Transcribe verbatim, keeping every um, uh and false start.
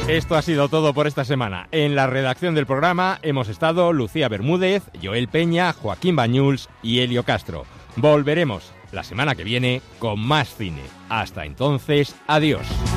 Esto ha sido todo por esta semana. En la redacción del programa hemos estado Lucía Bermúdez, Joel Peña, Joaquín Bañuls y Elio Castro. Volveremos la semana que viene con más cine. Hasta entonces, adiós.